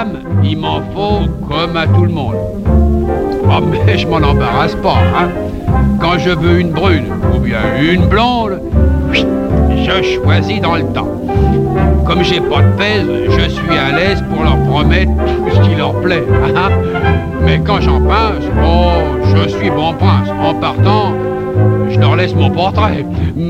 il m'en faut comme à tout le monde. Oh, mais je m'en embarrasse pas, hein. Quand je veux une brune ou bien une blonde, je choisis dans le temps. Comme j'ai pas de pèse, je suis à l'aise pour leur promettre tout ce qui leur plaît. Hein. Mais quand j'en pince, oh, je suis bon prince. En partant, je leur laisse mon portrait.